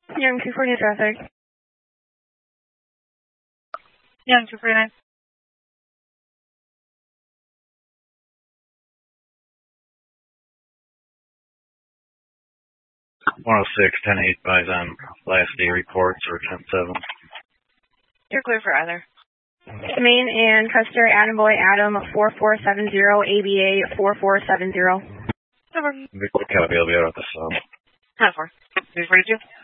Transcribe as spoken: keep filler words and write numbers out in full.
Young two forty traffic. Young two forty-nine. one oh six, ten eight buys on last day reports or ten seven. You're clear for either. Main and Custer, Attaboy, Adam, four four seven zero, A B A, four four seven zero. Over. Copy, I'll be out at the sub. ten four. three forty-two.